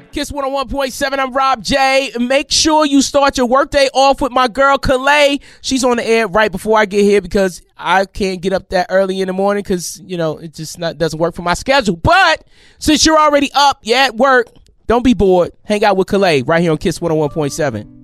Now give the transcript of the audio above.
Kiss 101.7, I'm Rob J. Make sure you start your workday off with my girl, Calais. She's on the air right before I get here because I can't get up that early in the morning because, it just doesn't work for my schedule. But since you're already up, at work, don't be bored. Hang out with Calais right here on Kiss 101.7.